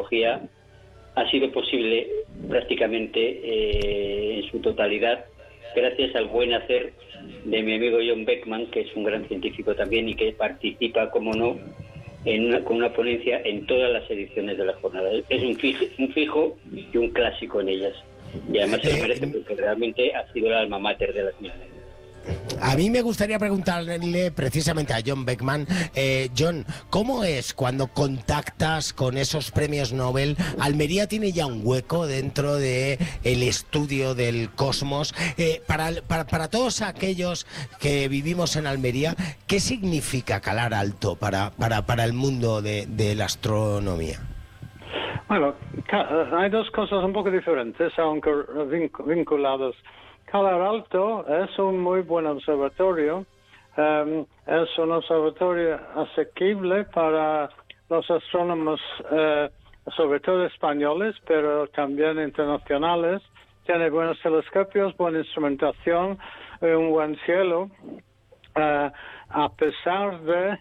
astrología ha sido posible prácticamente en su totalidad gracias al buen hacer de mi amigo John Beckman, que es un gran científico también y que participa, como no, con una ponencia en todas las ediciones de la jornada. Es un fijo y un clásico en ellas. Y además se lo merece porque realmente ha sido el alma mater de las mismas. A mí me gustaría preguntarle precisamente a John Beckman, John, ¿cómo es cuando contactas con esos premios Nobel? ¿Almería tiene ya un hueco dentro de el estudio del cosmos? Para todos aquellos que vivimos en Almería, ¿qué significa Calar Alto para el mundo de la astronomía? Bueno, hay dos cosas un poco diferentes, aunque vinculadas. Calar Alto es un muy buen observatorio, es un observatorio asequible para los astrónomos, sobre todo españoles, pero también internacionales. Tiene buenos telescopios, buena instrumentación, un buen cielo, a pesar de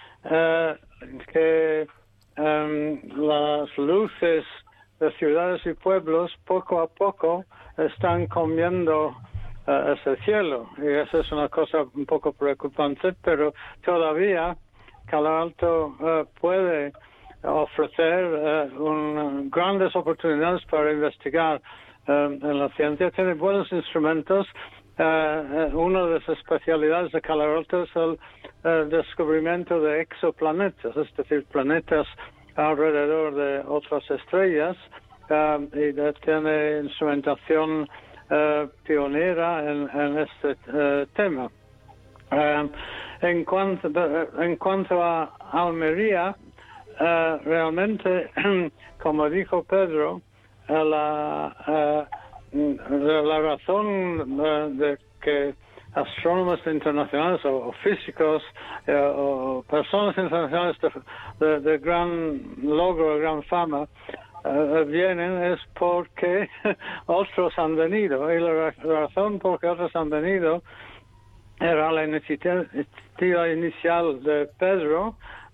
que las luces de ciudades y pueblos poco a poco están comiendo ese cielo, y eso es una cosa un poco preocupante, pero todavía Calar Alto puede ofrecer grandes oportunidades para investigar en la ciencia. Tiene buenos instrumentos. Una de las especialidades de Calar Alto es el descubrimiento de exoplanetas, es decir, planetas alrededor de otras estrellas, y tiene instrumentación pionera en este tema. En cuanto a Almería, realmente, como dijo Pedro, la razón de que astrónomos internacionales o físicos o personas internacionales de gran logro, de gran fama, vienen es porque otros han venido, y la razón por que otros han venido era la iniciativa inicial de Pedro,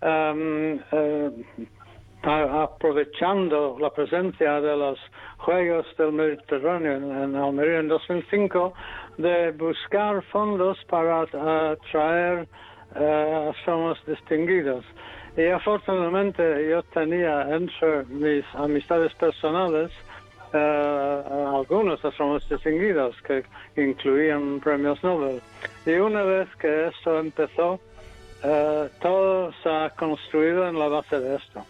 aprovechando la presencia de los Juegos del Mediterráneo en Almería en 2005, de buscar fondos para traer astrónomos distinguidos. Y afortunadamente yo tenía entre mis amistades personales algunos astrónomos distinguidos que incluían premios Nobel. Y una vez que esto empezó, todo se ha construido en la base de esto.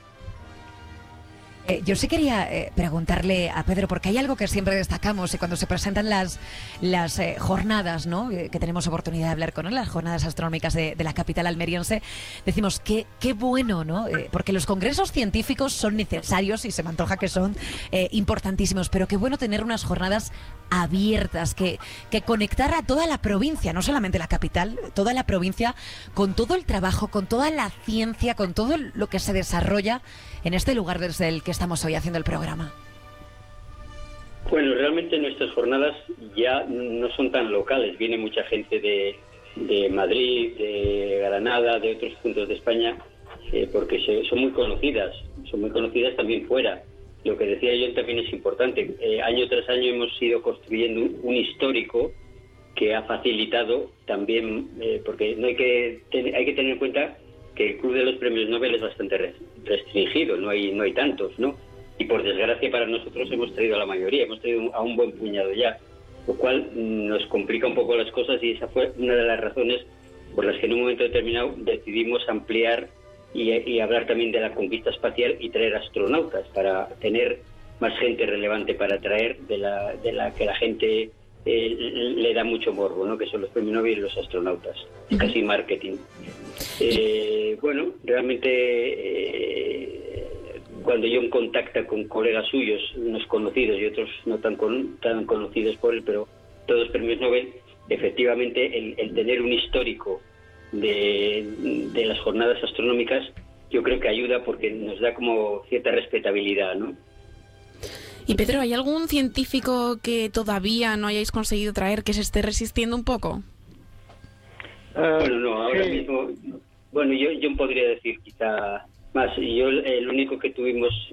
Yo sí quería preguntarle a Pedro, porque hay algo que siempre destacamos y cuando se presentan las jornadas, ¿no?, que tenemos oportunidad de hablar con él, las jornadas astronómicas de la capital almeriense, decimos qué bueno, ¿no? Porque los congresos científicos son necesarios y se me antoja que son importantísimos, pero qué bueno tener unas jornadas abiertas, que conectar a toda la provincia, no solamente la capital, toda la provincia, con todo el trabajo, con toda la ciencia, con todo lo que se desarrolla en este lugar desde el que estamos hoy haciendo el programa. Bueno, realmente nuestras jornadas ya no son tan locales. Viene mucha gente de Madrid, de Granada, de otros puntos de España, porque son muy conocidas también fuera. Lo que decía yo también es importante. Año tras año hemos ido construyendo un histórico que ha facilitado también, porque hay que tener en cuenta que el Club de los Premios Nobel es bastante restringido, no hay tantos, ¿no? Y por desgracia para nosotros hemos traído a la mayoría, hemos traído a un buen puñado ya, lo cual nos complica un poco las cosas, y esa fue una de las razones por las que en un momento determinado decidimos ampliar y hablar también de la conquista espacial y traer astronautas para tener más gente relevante para traer de la que la gente le da mucho morbo, ¿no?, que son los premios Nobel y los astronautas. Es casi marketing. Bueno, realmente cuando John contacta con colegas suyos, unos conocidos y otros no tan conocidos por él, pero todos premios Nobel, efectivamente el tener un histórico de las jornadas astronómicas, yo creo que ayuda porque nos da como cierta respetabilidad, ¿no? Y Pedro, ¿hay algún científico que todavía no hayáis conseguido traer, que se esté resistiendo un poco? Bueno, no, ahora mismo, bueno, yo podría decir quizá más. El único que tuvimos